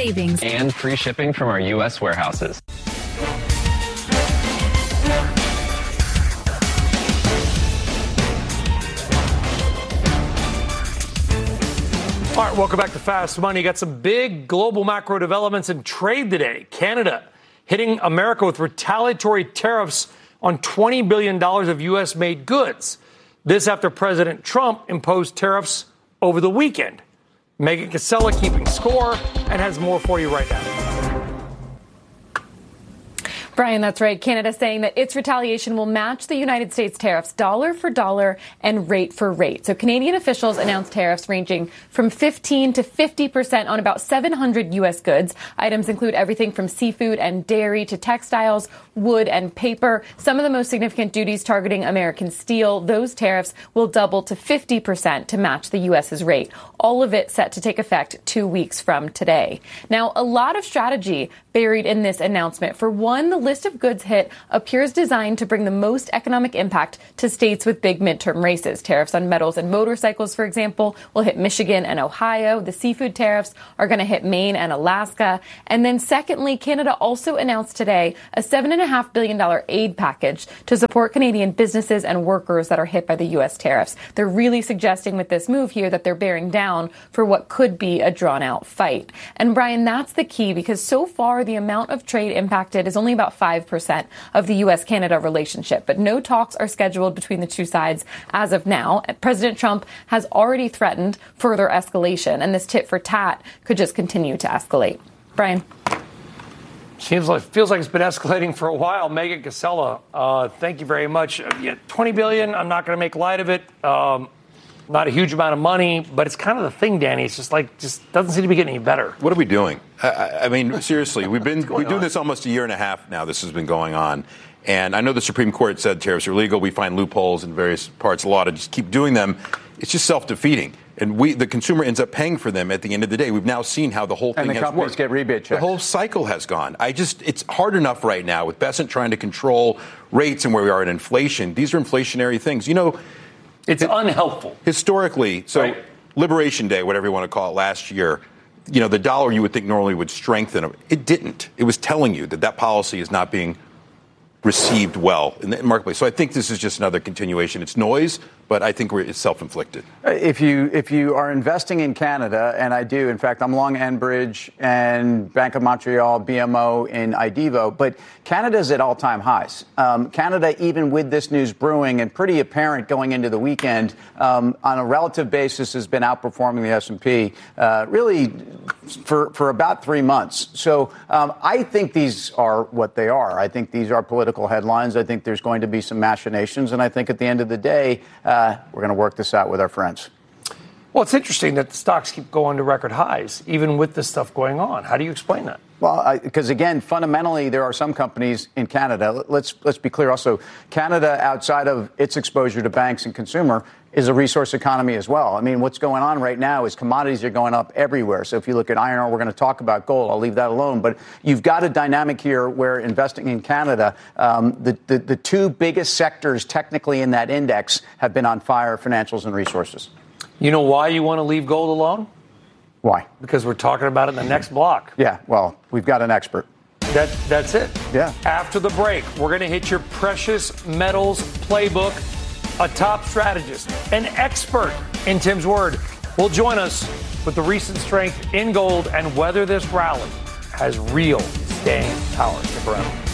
savings, and free shipping from our U.S. warehouses. All right, welcome back to Fast Money. Got some big global macro developments in trade today. Canada hitting America with retaliatory tariffs on $20 billion of U.S.-made goods. This after President Trump imposed tariffs over the weekend. Megan Cassella keeping score and has more for you right now. Brian, that's right. Canada saying that its retaliation will match the United States tariffs dollar for dollar and rate for rate. So Canadian officials announced tariffs ranging from 15 to 50% on about 700 U.S. goods. Items include everything from seafood and dairy to textiles, wood and paper. Some of the most significant duties targeting American steel. Those tariffs will double to 50% to match the U.S.'s rate. All of it set to take effect 2 weeks from today. Now, a lot of strategy buried in this announcement. For one, the list of goods hit appears designed to bring the most economic impact to states with big midterm races. Tariffs on metals and motorcycles, for example, will hit Michigan and Ohio. The seafood tariffs are going to hit Maine and Alaska. And then secondly, Canada also announced today a $7.5 billion aid package to support Canadian businesses and workers that are hit by the U.S. tariffs. They're really suggesting with this move here that they're bearing down for what could be a drawn-out fight. And Brian, that's the key, because so far the amount of trade impacted is only about 5% of the U.S.-Canada relationship. But no talks are scheduled between the two sides as of now. President Trump has already threatened further escalation, and this tit for tat could just continue to escalate. Brian. Feels like it's been escalating for a while. Megan Cassella, thank you very much. $20 billion, I'm not going to make light of it. Not a huge amount of money, but it's kind of the thing, Danny. It's just doesn't seem to be getting any better. What are we doing? I mean, seriously, we're doing this almost a year and a half now. This has been going on. And I know the Supreme Court said tariffs are illegal. We find loopholes in various parts of the law to just keep doing them. It's just self-defeating. And the consumer ends up paying for them at the end of the day. We've now seen how the whole thing has worked. And the companies get rebate checks. The whole cycle has gone. It's hard enough right now with Bessent trying to control rates and where we are in inflation. These are inflationary things. You know, it's unhelpful. Historically, so right. Liberation Day, whatever you want to call it, last year, you know, the dollar you would think normally would strengthen. It didn't. It was telling you that policy is not being received well in the marketplace. So I think this is just another continuation. It's noise, but I think it's self-inflicted. If you are investing in Canada, and I do, in fact, I'm long Enbridge and Bank of Montreal, BMO, and IDEVO, but Canada's at all-time highs. Canada, even with this news brewing and pretty apparent going into the weekend, on a relative basis has been outperforming the S&P really for about 3 months. So I think these are what they are. I think these are political headlines. I think there's going to be some machinations, and I think at the end of the day, we're going to work this out with our friends. Well, it's interesting that the stocks keep going to record highs, even with this stuff going on. How do you explain that? Well, because again, fundamentally, there are some companies in Canada. Let's be clear. Also, Canada, outside of its exposure to banks and consumer, is a resource economy as well. I mean, what's going on right now is commodities are going up everywhere. So if you look at iron ore, we're going to talk about gold. I'll leave that alone. But you've got a dynamic here where investing in Canada, the two biggest sectors technically in that index have been on fire: financials and resources. You know why you want to leave gold alone? Why? Because we're talking about it in the next block. Yeah, well, we've got an expert. That's it. Yeah. After the break, we're going to hit your precious metals playbook. A top strategist, an expert in Tim's word, will join us with the recent strength in gold and whether this rally has real staying power. Stick around.